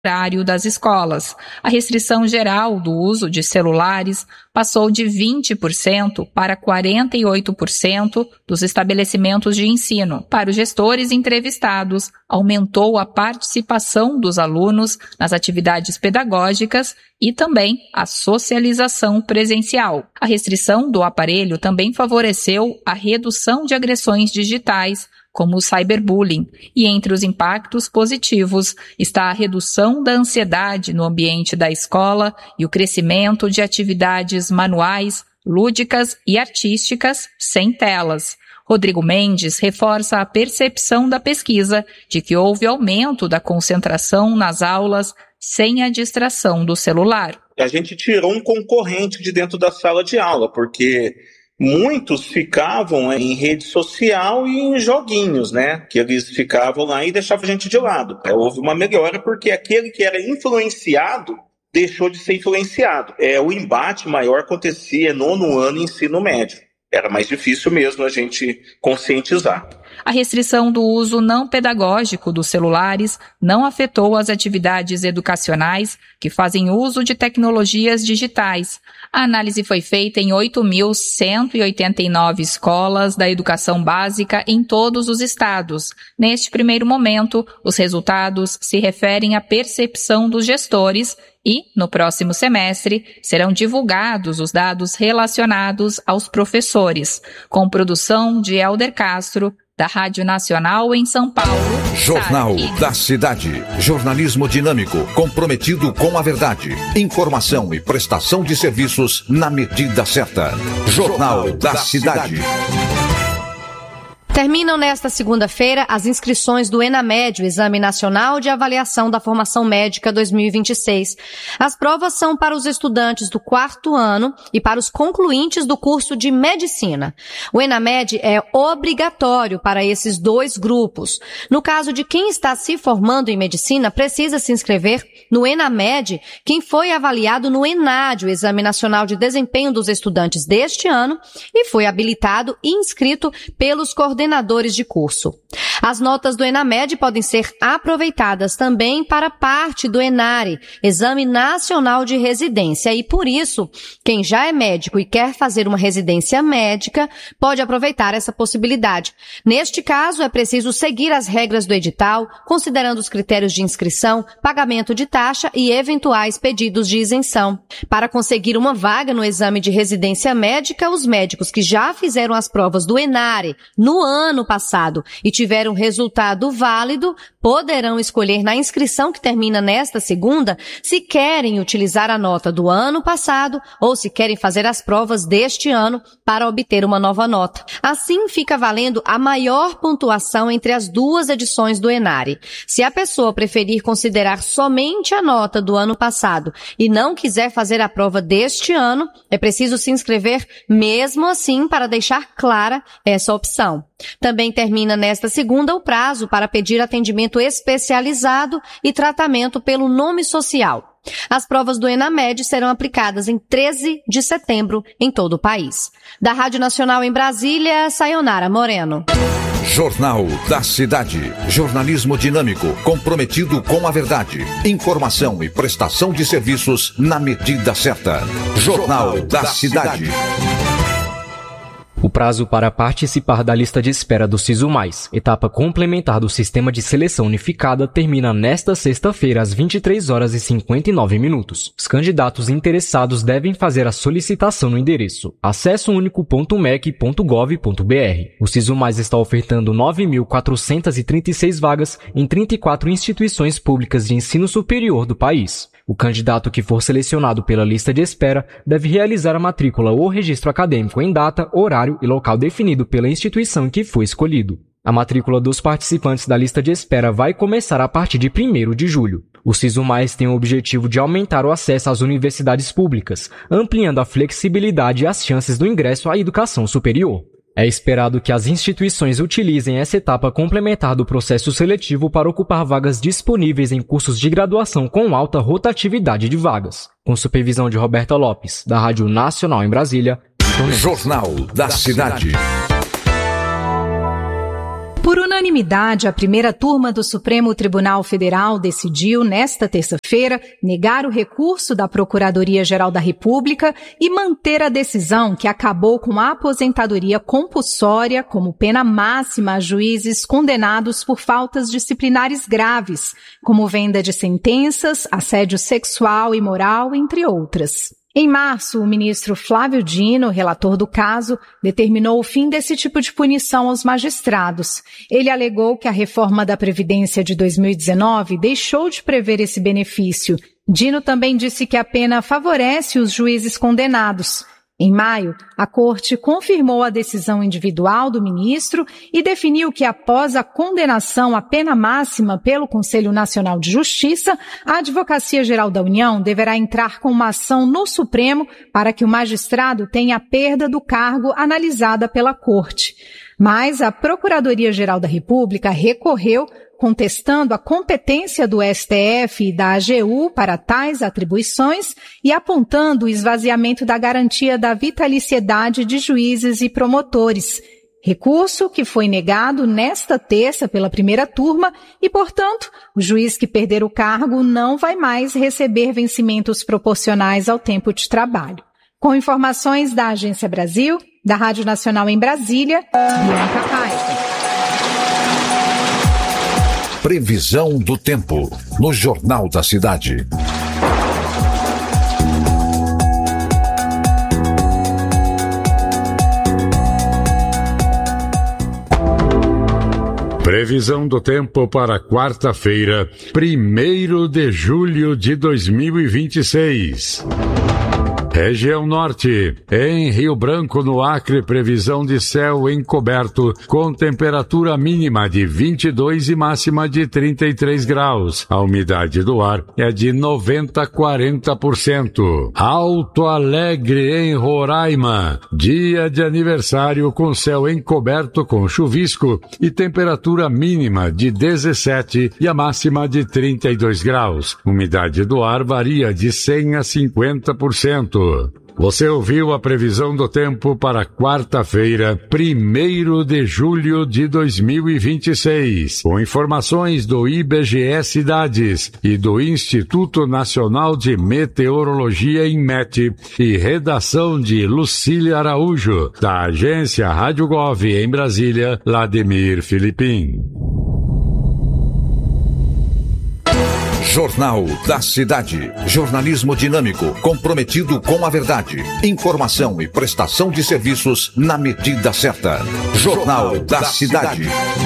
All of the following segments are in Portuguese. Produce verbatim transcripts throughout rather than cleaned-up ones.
horário das escolas. A restrição geral do uso de celulares passou de vinte por cento para quarenta e oito por cento dos estabelecimentos de ensino. Para os gestores entrevistados, aumentou a participação dos alunos nas atividades pedagógicas e também a socialização presencial. A restrição do aparelho também favoreceu a redução de agressões digitais, como o cyberbullying, e entre os impactos positivos está a redução da ansiedade no ambiente da escola e o crescimento de atividades manuais, lúdicas e artísticas sem telas. Rodrigo Mendes reforça a percepção da pesquisa de que houve aumento da concentração nas aulas sem a distração do celular. A gente tirou um concorrente de dentro da sala de aula, porque muitos ficavam em rede social e em joguinhos, né? Que eles ficavam lá e deixavam a gente de lado. É, houve uma melhora porque aquele que era influenciado deixou de ser influenciado. É, o embate maior acontecia no nono ano ensino médio. Era mais difícil mesmo a gente conscientizar. A restrição do uso não pedagógico dos celulares não afetou as atividades educacionais que fazem uso de tecnologias digitais. A análise foi feita em oito mil cento e oitenta e nove escolas da educação básica em todos os estados. Neste primeiro momento, os resultados se referem à percepção dos gestores e, no próximo semestre, serão divulgados os dados relacionados aos professores, com produção de Helder Castro, da Rádio Nacional em São Paulo. Jornal da Cidade. Jornalismo dinâmico, comprometido com a verdade. Informação e prestação de serviços na medida certa. Jornal da Cidade. Terminam nesta segunda-feira as inscrições do ENAMED, o Exame Nacional de Avaliação da Formação Médica dois mil e vinte e seis. As provas são para os estudantes do quarto ano e para os concluintes do curso de Medicina. O ENAMED é obrigatório para esses dois grupos. No caso de quem está se formando em Medicina, precisa se inscrever no ENAMED quem foi avaliado no ENAD, o Exame Nacional de Desempenho dos Estudantes deste ano, e foi habilitado e inscrito pelos coordenadores coordenadores de curso. As notas do ENAMED podem ser aproveitadas também para parte do ENARE, Exame Nacional de Residência, e por isso, quem já é médico e quer fazer uma residência médica pode aproveitar essa possibilidade. Neste caso, é preciso seguir as regras do edital, considerando os critérios de inscrição, pagamento de taxa e eventuais pedidos de isenção. Para conseguir uma vaga no exame de residência médica, os médicos que já fizeram as provas do ENARE no ano passado e tiveram resultado válido, poderão escolher na inscrição que termina nesta segunda se querem utilizar a nota do ano passado ou se querem fazer as provas deste ano para obter uma nova nota. Assim, fica valendo a maior pontuação entre as duas edições do ENARE. Se a pessoa preferir considerar somente a nota do ano passado e não quiser fazer a prova deste ano, é preciso se inscrever mesmo assim para deixar clara essa opção. Também termina nesta segunda o prazo para pedir atendimento especializado e tratamento pelo nome social. As provas do ENAMED serão aplicadas em treze de setembro em todo o país. Da Rádio Nacional em Brasília, Sayonara Moreno. Jornal da Cidade. Jornalismo dinâmico, comprometido com a verdade. Informação e prestação de serviços na medida certa. Jornal da Cidade. O prazo para participar da lista de espera do Sisu Mais, etapa complementar do Sistema de Seleção Unificada, termina nesta sexta-feira às vinte e três horas e cinquenta e nove minutos. Os candidatos interessados devem fazer a solicitação no endereço acesso único ponto m e c ponto gov ponto b r. O Sisu Mais está ofertando nove mil quatrocentas e trinta e seis vagas em trinta e quatro instituições públicas de ensino superior do país. O candidato que for selecionado pela lista de espera deve realizar a matrícula ou registro acadêmico em data, horário e local definido pela instituição em que foi escolhido. A matrícula dos participantes da lista de espera vai começar a partir de primeiro de julho. O Sisu Mais tem o objetivo de aumentar o acesso às universidades públicas, ampliando a flexibilidade e as chances do ingresso à educação superior. É esperado que as instituições utilizem essa etapa complementar do processo seletivo para ocupar vagas disponíveis em cursos de graduação com alta rotatividade de vagas. Com supervisão de Roberta Lopes, da Rádio Nacional em Brasília. Jornal da Cidade. Por unanimidade, a primeira turma do Supremo Tribunal Federal decidiu, nesta terça-feira, negar o recurso da Procuradoria-Geral da República e manter a decisão que acabou com a aposentadoria compulsória como pena máxima a juízes condenados por faltas disciplinares graves, como venda de sentenças, assédio sexual e moral, entre outras. Em março, o ministro Flávio Dino, relator do caso, determinou o fim desse tipo de punição aos magistrados. Ele alegou que a reforma da Previdência de dois mil e dezenove deixou de prever esse benefício. Dino também disse que a pena favorece os juízes condenados. Em maio, a Corte confirmou a decisão individual do ministro e definiu que, após a condenação à pena máxima pelo Conselho Nacional de Justiça, a Advocacia Geral da União deverá entrar com uma ação no Supremo para que o magistrado tenha a perda do cargo analisada pela Corte. Mas a Procuradoria-Geral da República recorreu, contestando a competência do S T F e da A G U para tais atribuições e apontando o esvaziamento da garantia da vitaliciedade de juízes e promotores. Recurso que foi negado nesta terça pela primeira turma e, portanto, o juiz que perder o cargo não vai mais receber vencimentos proporcionais ao tempo de trabalho. Com informações da Agência Brasil, da Rádio Nacional em Brasília, Bianca Paiva. Previsão do tempo no Jornal da Cidade. Previsão do tempo para quarta-feira, primeiro de julho de dois mil e vinte e seis. Região Norte. Em Rio Branco, no Acre, previsão de céu encoberto, com temperatura mínima de vinte e dois e máxima de trinta e três graus. A umidade do ar é de noventa a quarenta por cento. Alto Alegre, em Roraima. Dia de aniversário com céu encoberto com chuvisco e temperatura mínima de dezessete e a máxima de trinta e dois graus. Umidade do ar varia de cem a cinquenta por cento. Você ouviu a previsão do tempo para quarta-feira, primeiro de julho de dois mil e vinte e seis, com informações do I B G E Cidades e do Instituto Nacional de Meteorologia, INMET, e redação de Lucília Araújo, da agência Rádio Gov em Brasília, Lademir Filipim. Jornal da Cidade. Jornalismo dinâmico, comprometido com a verdade. Informação e prestação de serviços na medida certa. Jornal da Cidade.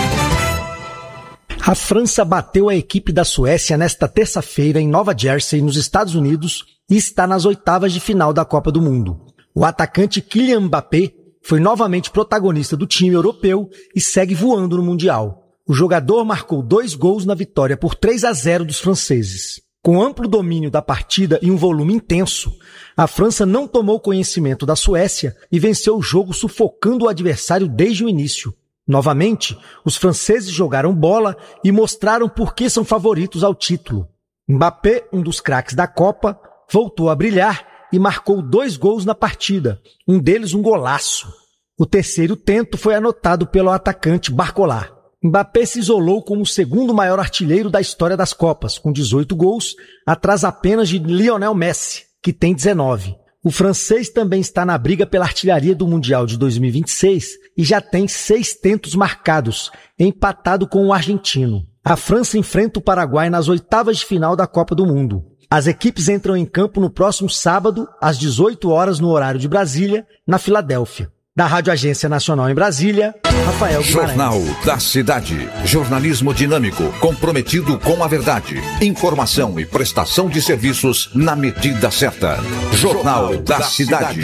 A França bateu a equipe da Suécia nesta terça-feira em Nova Jersey, nos Estados Unidos, e está nas oitavas de final da Copa do Mundo. O atacante Kylian Mbappé foi novamente protagonista do time europeu e segue voando no Mundial. O jogador marcou dois gols na vitória por três a zero dos franceses. Com amplo domínio da partida e um volume intenso, a França não tomou conhecimento da Suécia e venceu o jogo sufocando o adversário desde o início. Novamente, os franceses jogaram bola e mostraram por que são favoritos ao título. Mbappé, um dos craques da Copa, voltou a brilhar e marcou dois gols na partida, um deles um golaço. O terceiro tento foi anotado pelo atacante Barcola. Mbappé se isolou como o segundo maior artilheiro da história das Copas, com dezoito gols, atrás apenas de Lionel Messi, que tem dezenove. O francês também está na briga pela artilharia do Mundial de dois mil e vinte e seis e já tem seis tentos marcados, empatado com o argentino. A França enfrenta o Paraguai nas oitavas de final da Copa do Mundo. As equipes entram em campo no próximo sábado, às dezoito horas no horário de Brasília, na Filadélfia. Da Rádio Agência Nacional em Brasília, Rafael Guimarães. Jornal da Cidade. Jornalismo dinâmico, comprometido com a verdade. Informação e prestação de serviços na medida certa. Jornal da Cidade.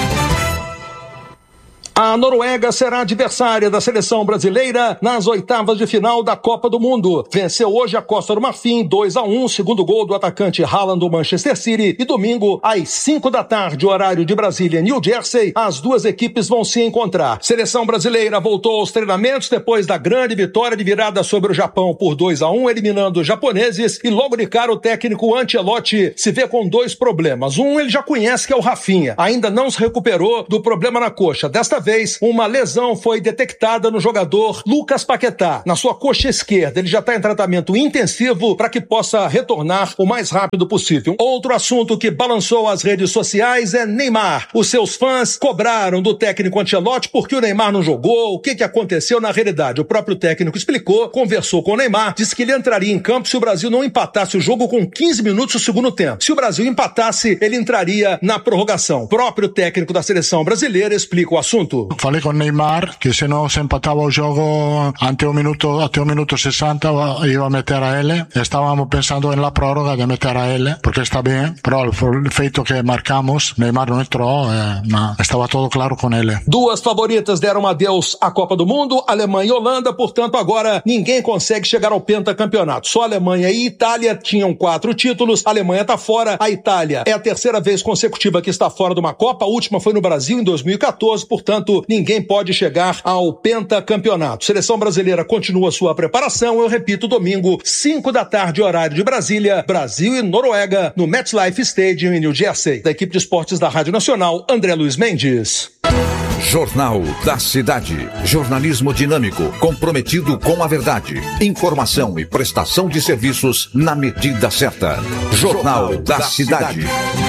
A Noruega será adversária da seleção brasileira nas oitavas de final da Copa do Mundo. Venceu hoje a Costa do Marfim dois a um, segundo gol do atacante Haaland do Manchester City. E domingo, às cinco da tarde, horário de Brasília, New Jersey, as duas equipes vão se encontrar. Seleção brasileira voltou aos treinamentos depois da grande vitória de virada sobre o Japão por dois a um, eliminando os japoneses. E logo de cara, o técnico Ancelotti se vê com dois problemas. Um, ele já conhece, que é o Rafinha. Ainda não se recuperou do problema na coxa. Desta vez, vez, uma lesão foi detectada no jogador Lucas Paquetá, na sua coxa esquerda. Ele já está em tratamento intensivo para que possa retornar o mais rápido possível. Outro assunto que balançou as redes sociais é Neymar. Os seus fãs cobraram do técnico Ancelotti porque o Neymar não jogou, o que, que aconteceu na realidade. O próprio técnico explicou, conversou com o Neymar, disse que ele entraria em campo se o Brasil não empatasse o jogo com quinze minutos do segundo tempo. Se o Brasil empatasse, ele entraria na prorrogação. O próprio técnico da seleção brasileira explica o assunto. Falei com o Neymar que se não se empatava o jogo ante o minuto, até o minuto sessenta, ia meter a ele. Estávamos pensando na prórroga de meter a ele, porque está bem, però o feito que marcamos, Neymar não entrou, eh, mas estava tudo claro com ele. Duas favoritas deram adeus à Copa do Mundo, Alemanha e Holanda, portanto agora ninguém consegue chegar ao pentacampeonato. Só Alemanha e Itália tinham quatro títulos, a Alemanha está fora, a Itália é a terceira vez consecutiva que está fora de uma Copa, a última foi no Brasil em dois mil e quatorze, portanto ninguém pode chegar ao pentacampeonato. Seleção brasileira continua sua preparação, eu repito, domingo, cinco da tarde, horário de Brasília, Brasil e Noruega, no MetLife Stadium em New Jersey. Da equipe de esportes da Rádio Nacional, André Luiz Mendes. Jornal da Cidade. Jornalismo dinâmico, comprometido com a verdade. Informação e prestação de serviços na medida certa. Jornal da Cidade.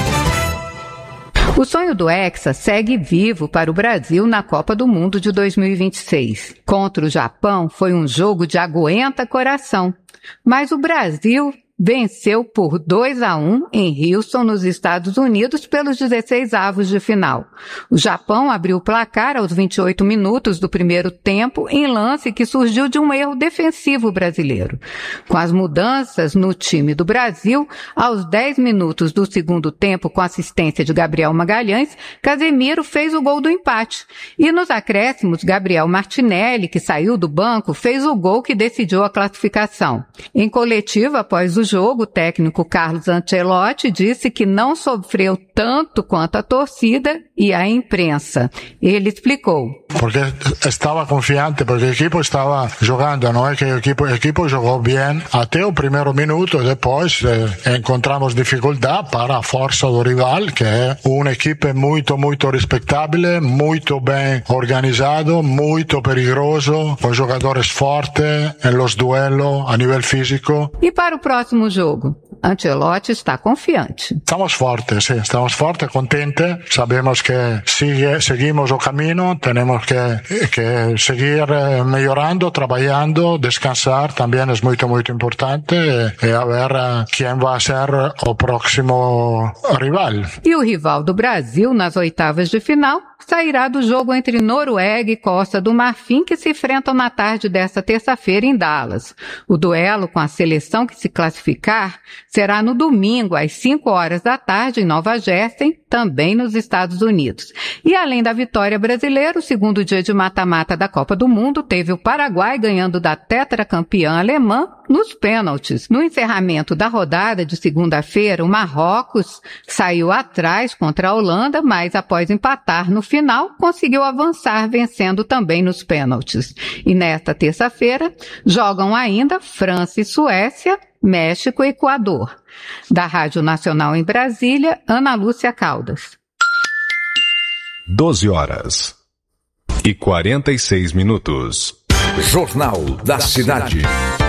O sonho do Hexa segue vivo para o Brasil na Copa do Mundo de dois mil e vinte e seis. Contra o Japão foi um jogo de aguenta coração, mas o Brasil venceu por dois a um em Houston, nos Estados Unidos, pelos dezesseis avos de final. O Japão abriu o placar aos vinte e oito minutos do primeiro tempo, em lance que surgiu de um erro defensivo brasileiro. Com as mudanças no time do Brasil, aos dez minutos do segundo tempo, com assistência de Gabriel Magalhães, Casemiro fez o gol do empate. E nos acréscimos, Gabriel Martinelli, que saiu do banco, fez o gol que decidiu a classificação. Em coletiva, após o jogo, o técnico Carlos Ancelotti disse que não sofreu tanto quanto a torcida e a imprensa. Ele explicou. Porque estava confiante, porque o equipo estava jogando, não é que o equipo, o equipo jogou bem até o primeiro minuto, depois eh, encontramos dificuldade para a força do rival, que é uma equipe muito, muito respeitável, muito bem organizado, muito perigoso, com jogadores fortes em los duelos a nível físico. E para o próximo jogo? Ancelotti está confiante. Estamos fortes, sim, estamos fortes, contentes, sabemos que sigue, seguimos o caminho, temos que, que seguir melhorando, trabalhando, descansar, também é muito, muito importante, e, e a ver quem vai ser o próximo rival. E o rival do Brasil nas oitavas de final sairá do jogo entre Noruega e Costa do Marfim, que se enfrentam na tarde desta terça-feira em Dallas. O duelo com a seleção que se classificar será no domingo, às cinco horas da tarde, em Nova Jersey, também nos Estados Unidos. E além da vitória brasileira, o segundo dia de mata-mata da Copa do Mundo teve o Paraguai ganhando da tetracampeã alemã nos pênaltis. No encerramento da rodada de segunda-feira, o Marrocos saiu atrás contra a Holanda, mas após empatar no final, conseguiu avançar, vencendo também nos pênaltis. E nesta terça-feira, jogam ainda França e Suécia, México e Equador. Da Rádio Nacional em Brasília, Ana Lúcia Caldas. doze horas e quarenta e seis minutos. Jornal da Cidade.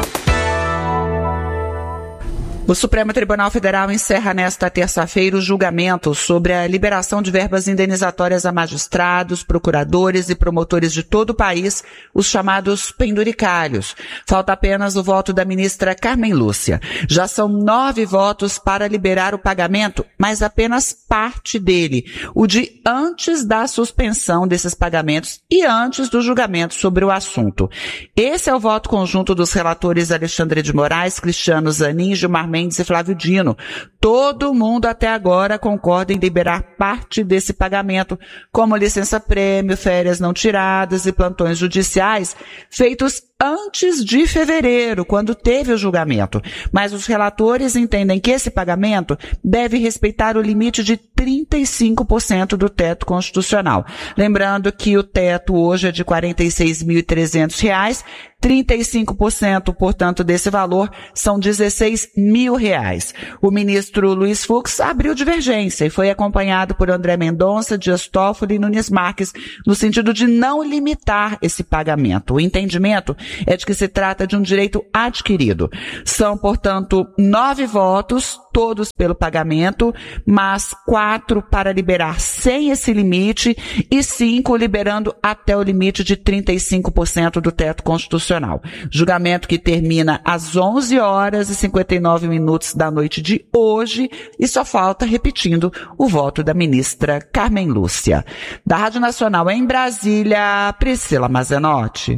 O Supremo Tribunal Federal encerra nesta terça-feira o julgamento sobre a liberação de verbas indenizatórias a magistrados, procuradores e promotores de todo o país, os chamados penduricalhos. Falta apenas o voto da ministra Carmen Lúcia. Já são nove votos para liberar o pagamento, mas apenas parte dele, o de antes da suspensão desses pagamentos e antes do julgamento sobre o assunto. Esse é o voto conjunto dos relatores Alexandre de Moraes, Cristiano Zanin, Gilmar Mendes e Flávio Dino. Todo mundo até agora concorda em liberar parte desse pagamento, como licença-prêmio, férias não tiradas e plantões judiciais, feitos antes de fevereiro, quando teve o julgamento. Mas os relatores entendem que esse pagamento deve respeitar o limite de trinta e cinco por cento do teto constitucional. Lembrando que o teto hoje é de quarenta e seis mil e trezentos reais, trinta e cinco por cento, portanto, desse valor são dezesseis mil reais. O ministro ministro Luiz Fux abriu divergência e foi acompanhado por André Mendonça, Dias Toffoli e Nunes Marques, no sentido de não limitar esse pagamento. O entendimento é de que se trata de um direito adquirido. São, portanto, nove votos, todos pelo pagamento, mas quatro para liberar sem esse limite e cinco liberando até o limite de trinta e cinco por cento do teto constitucional. Julgamento que termina às onze horas e cinquenta e nove minutos da noite de hoje e só falta, repetindo, o voto da ministra Carmen Lúcia. Da Rádio Nacional em Brasília, Priscila Mazenotti.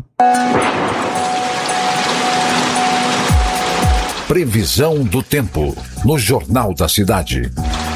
Previsão do tempo no Jornal da Cidade.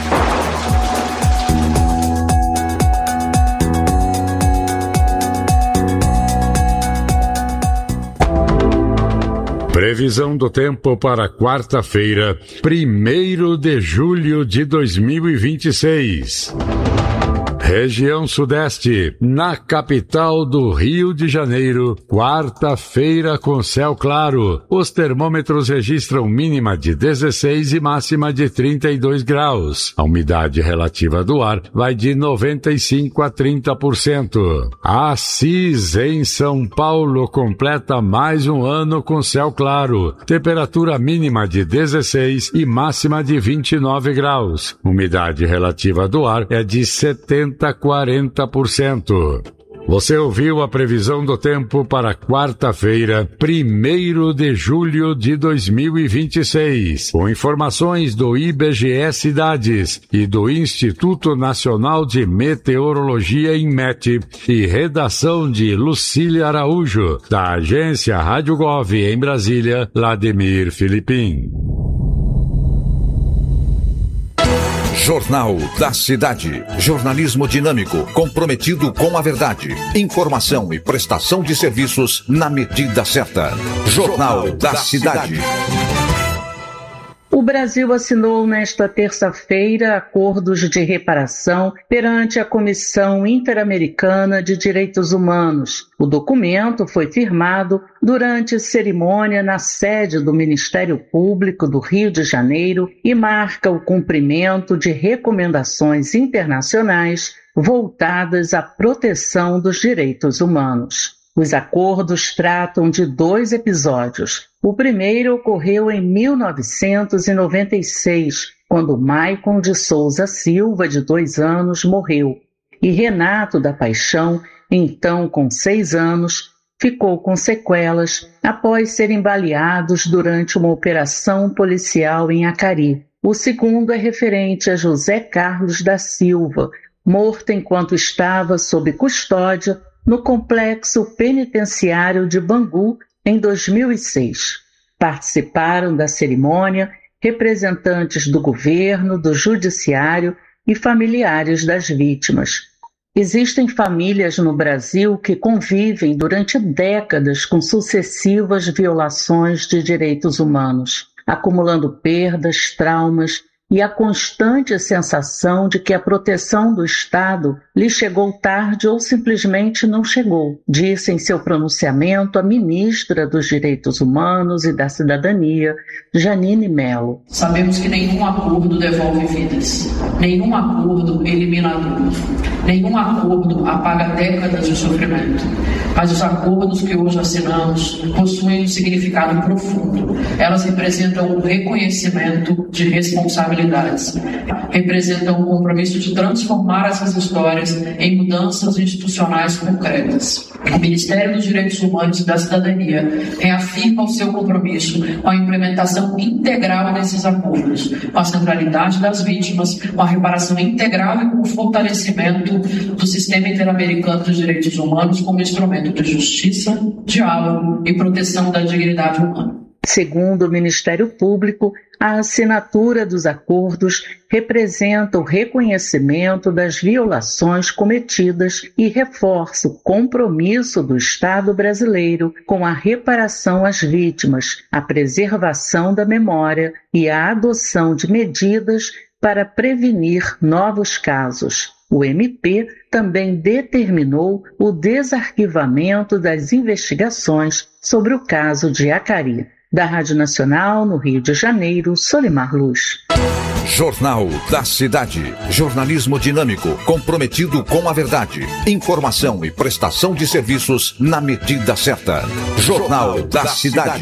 Previsão do tempo para quarta-feira, primeiro de julho de dois mil e vinte e seis. Região Sudeste, na capital do Rio de Janeiro, quarta-feira com céu claro. Os termômetros registram mínima de dezesseis e máxima de trinta e dois graus. A umidade relativa do ar vai de noventa e cinco a trinta por cento. Assis, em São Paulo, completa mais um ano com céu claro. Temperatura mínima de dezesseis e máxima de vinte e nove graus. Umidade relativa do ar é de setenta a quarenta por cento. Você ouviu a previsão do tempo para quarta-feira, primeiro de julho de dois mil e vinte e seis, com informações do I B G E Cidades e do Instituto Nacional de Meteorologia, INMET, e redação de Lucília Araújo, da agência Rádio Gov em Brasília, Vladimir Filipim. Jornal da Cidade. Jornalismo dinâmico, comprometido com a verdade. Informação e prestação de serviços na medida certa. Jornal da Cidade. O Brasil assinou nesta terça-feira acordos de reparação perante a Comissão Interamericana de Direitos Humanos. O documento foi firmado durante cerimônia na sede do Ministério Público do Rio de Janeiro e marca o cumprimento de recomendações internacionais voltadas à proteção dos direitos humanos. Os acordos tratam de dois episódios. O primeiro ocorreu em mil novecentos e noventa e seis, quando Maicon de Souza Silva, de dois anos, morreu. E Renato da Paixão, então com seis anos, ficou com sequelas após serem baleados durante uma operação policial em Acari. O segundo é referente a José Carlos da Silva, morto enquanto estava sob custódia no complexo penitenciário de Bangu, em dois mil e seis. Participaram da cerimônia representantes do governo, do judiciário e familiares das vítimas. Existem famílias no Brasil que convivem durante décadas com sucessivas violações de direitos humanos, acumulando perdas, traumas e a constante sensação de que a proteção do Estado lhe chegou tarde ou simplesmente não chegou, disse em seu pronunciamento a ministra dos Direitos Humanos e da Cidadania, Janine Mello. Sabemos que nenhum acordo devolve vidas, nenhum acordo elimina a dor, nenhum acordo apaga décadas de sofrimento, mas os acordos que hoje assinamos possuem um significado profundo. Elas representam o reconhecimento de responsabilidade, representam o compromisso de transformar essas histórias em mudanças institucionais concretas. O Ministério dos Direitos Humanos e da Cidadania reafirma o seu compromisso com a implementação integral desses acordos, com a centralidade das vítimas, com a reparação integral e com o fortalecimento do Sistema Interamericano dos Direitos Humanos como instrumento de justiça, diálogo e proteção da dignidade humana. Segundo o Ministério Público, a assinatura dos acordos representa o reconhecimento das violações cometidas e reforça o compromisso do Estado brasileiro com a reparação às vítimas, a preservação da memória e a adoção de medidas para prevenir novos casos. O M P também determinou o desarquivamento das investigações sobre o caso de Acari. Da Rádio Nacional, no Rio de Janeiro, Solimar Luz. Jornal da Cidade. Jornalismo dinâmico, comprometido com a verdade. Informação e prestação de serviços na medida certa. Jornal da Cidade.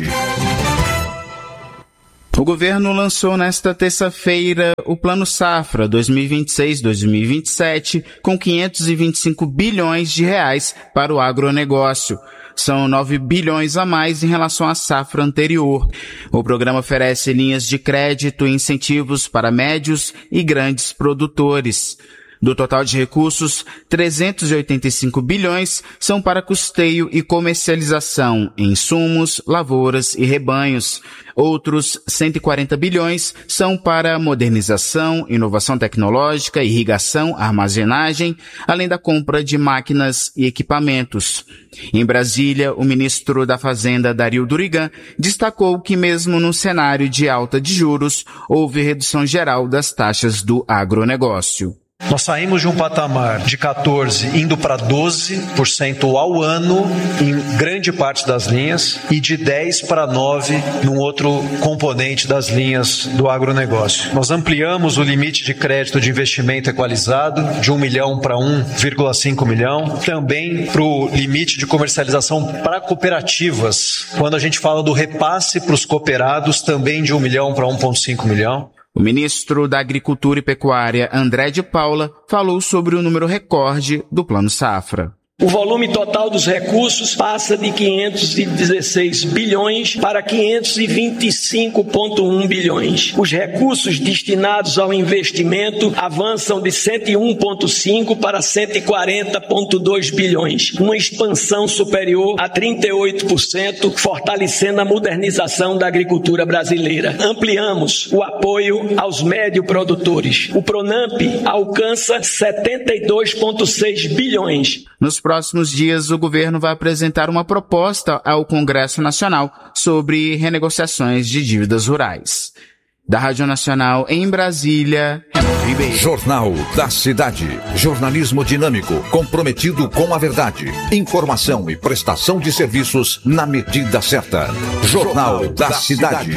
O governo lançou nesta terça-feira o Plano Safra dois mil e vinte e seis a dois mil e vinte e sete, com quinhentos e vinte e cinco bilhões de reais para o agronegócio. São nove bilhões a mais em relação à safra anterior. O programa oferece linhas de crédito e incentivos para médios e grandes produtores. Do total de recursos, trezentos e oitenta e cinco bilhões são para custeio e comercialização em insumos, lavouras e rebanhos. Outros cento e quarenta bilhões são para modernização, inovação tecnológica, irrigação, armazenagem, além da compra de máquinas e equipamentos. Em Brasília, o ministro da Fazenda, Dario Durigan, destacou que mesmo num cenário de alta de juros, houve redução geral das taxas do agronegócio. Nós saímos de um patamar de quatorze por cento indo para doze por cento ao ano em grande parte das linhas e de dez para nove por cento num outro componente das linhas do agronegócio. Nós ampliamos o limite de crédito de investimento equalizado de um milhão para um vírgula cinco milhão, também para o limite de comercialização para cooperativas. Quando a gente fala do repasse para os cooperados, também de um milhão para um vírgula cinco milhão. O ministro da Agricultura e Pecuária, André de Paula, falou sobre o número recorde do Plano Safra. O volume total dos recursos passa de quinhentos e dezesseis bilhões para quinhentos e vinte e cinco vírgula um bilhões. Os recursos destinados ao investimento avançam de cento e um vírgula cinco para cento e quarenta vírgula dois bilhões, uma expansão superior a trinta e oito por cento, fortalecendo a modernização da agricultura brasileira. Ampliamos o apoio aos médio-produtores. O Pronamp alcança setenta e dois vírgula seis bilhões. Nos próximos dias, o governo vai apresentar uma proposta ao Congresso Nacional sobre renegociações de dívidas rurais. Da Rádio Nacional em Brasília, Renato Ribeiro. Jornal da Cidade. Jornalismo dinâmico, comprometido com a verdade. Informação e prestação de serviços na medida certa. Jornal da Cidade.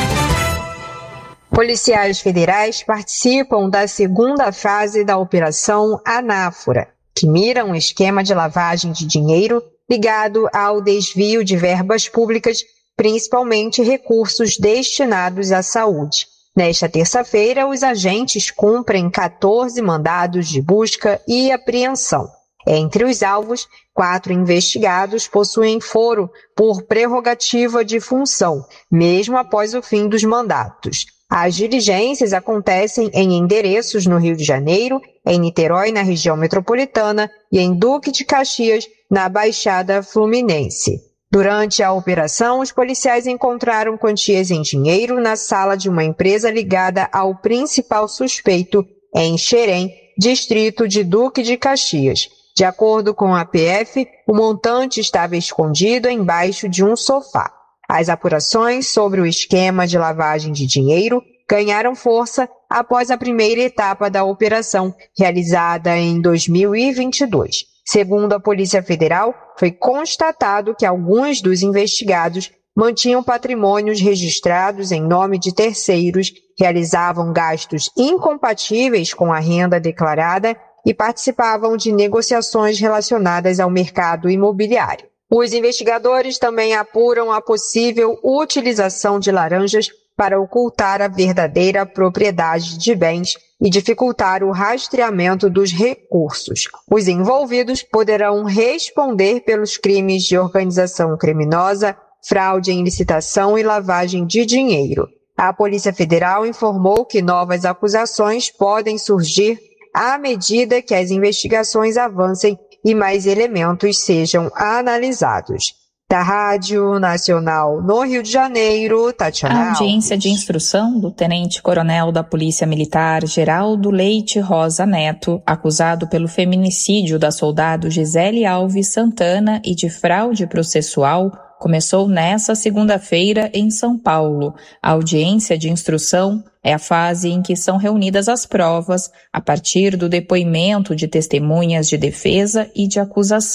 Policiais federais participam da segunda fase da Operação Anáfora, que mira um esquema de lavagem de dinheiro ligado ao desvio de verbas públicas, principalmente recursos destinados à saúde. Nesta terça-feira, os agentes cumprem quatorze mandados de busca e apreensão. Entre os alvos, quatro investigados possuem foro por prerrogativa de função, mesmo após o fim dos mandatos. As diligências acontecem em endereços no Rio de Janeiro, em Niterói, na região metropolitana, e em Duque de Caxias, na Baixada Fluminense. Durante a operação, os policiais encontraram quantias em dinheiro na sala de uma empresa ligada ao principal suspeito, em Xerém, distrito de Duque de Caxias. De acordo com a P F, o montante estava escondido embaixo de um sofá. As apurações sobre o esquema de lavagem de dinheiro ganharam força após a primeira etapa da operação, realizada em dois mil e vinte e dois. Segundo a Polícia Federal, foi constatado que alguns dos investigados mantinham patrimônios registrados em nome de terceiros, realizavam gastos incompatíveis com a renda declarada e participavam de negociações relacionadas ao mercado imobiliário. Os investigadores também apuram a possível utilização de laranjas para ocultar a verdadeira propriedade de bens e dificultar o rastreamento dos recursos. Os envolvidos poderão responder pelos crimes de organização criminosa, fraude em licitação e lavagem de dinheiro. A Polícia Federal informou que novas acusações podem surgir à medida que as investigações avancem e mais elementos sejam analisados. Da Rádio Nacional no Rio de Janeiro, Tatiana A audiência Alves. De instrução do tenente-coronel da Polícia Militar Geraldo Leite Rosa Neto, acusado pelo feminicídio da soldado Gisele Alves Santana e de fraude processual, começou nesta segunda-feira em São Paulo. A audiência de instrução é a fase em que são reunidas as provas a partir do depoimento de testemunhas de defesa e de acusação.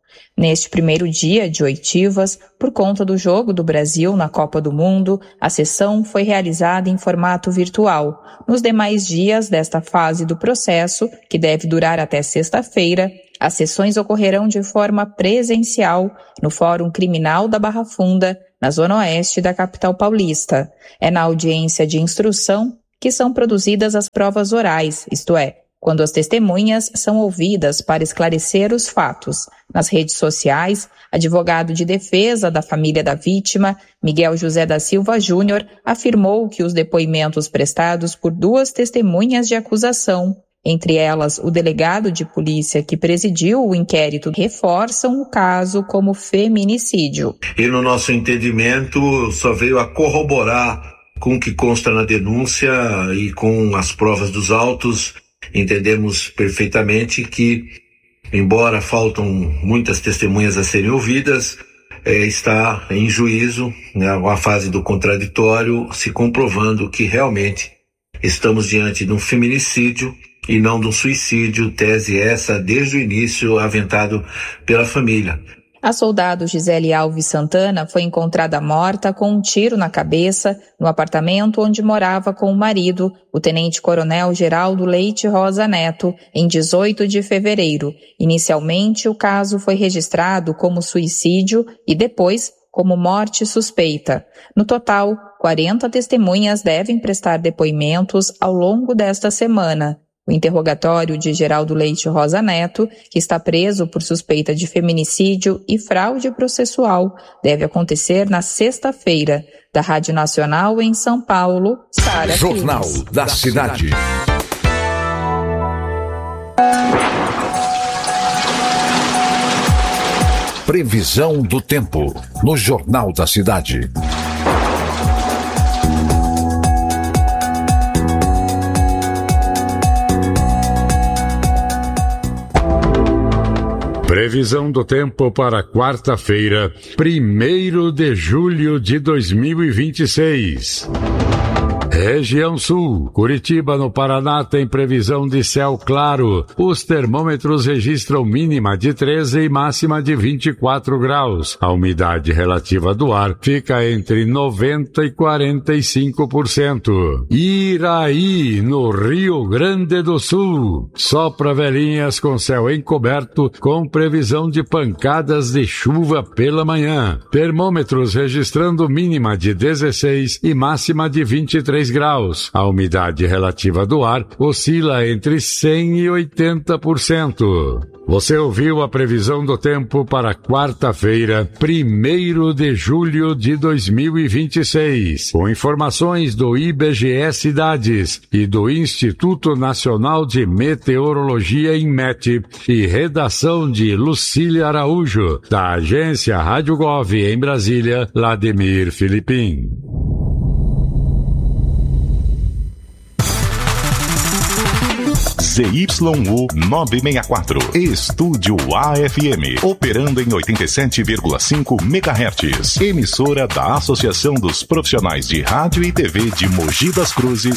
Neste primeiro dia de oitivas, por conta do jogo do Brasil na Copa do Mundo, a sessão foi realizada em formato virtual. Nos demais dias desta fase do processo, que deve durar até sexta-feira, as sessões ocorrerão de forma presencial no Fórum Criminal da Barra Funda, na zona oeste da capital paulista. É na audiência de instrução que são produzidas as provas orais, isto é, quando as testemunhas são ouvidas para esclarecer os fatos. Nas redes sociais, advogado de defesa da família da vítima, Miguel José da Silva Júnior, afirmou que os depoimentos prestados por duas testemunhas de acusação, entre elas o delegado de polícia que presidiu o inquérito, reforçam o caso como feminicídio. E no nosso entendimento só veio a corroborar com o que consta na denúncia e com as provas dos autos. Entendemos perfeitamente que, embora faltam muitas testemunhas a serem ouvidas, é, está em juízo, né, a fase do contraditório, se comprovando que realmente estamos diante de um feminicídio e não de um suicídio, tese essa desde o início aventado pela família. A soldado Gisele Alves Santana foi encontrada morta com um tiro na cabeça no apartamento onde morava com o marido, o tenente-coronel Geraldo Leite Rosa Neto, em dezoito de fevereiro. Inicialmente, o caso foi registrado como suicídio e depois como morte suspeita. No total, quarenta testemunhas devem prestar depoimentos ao longo desta semana. O interrogatório de Geraldo Leite Rosa Neto, que está preso por suspeita de feminicídio e fraude processual, deve acontecer na sexta-feira. Da Rádio Nacional em São Paulo, Sara Jornal Filmes. da Cidade. Previsão do tempo no Jornal da Cidade. Previsão do tempo para quarta-feira, primeiro de julho de dois mil e vinte e seis. Região Sul, Curitiba, no Paraná, tem previsão de céu claro. Os termômetros registram mínima de treze e máxima de vinte e quatro graus. A umidade relativa do ar fica entre noventa e quarenta e cinco por cento. Iraí, no Rio Grande do Sul, sopra velhinhas com céu encoberto, com previsão de pancadas de chuva pela manhã. Termômetros registrando mínima de dezesseis e máxima de vinte e três graus. A umidade relativa do ar oscila entre cem e oitenta por cento. Você ouviu a previsão do tempo para quarta-feira, primeiro de julho de dois mil e vinte e seis, com informações do I B G E Cidades e do Instituto Nacional de Meteorologia, INMET, e redação de Lucília Araújo, da agência Rádio Gov em Brasília, Vladimir Filipim. Z Y U novecentos e sessenta e quatro, Estúdio A F M, operando em oitenta e sete vírgula cinco megahertz. Emissora da Associação dos Profissionais de Rádio e T V de Mogi das Cruzes,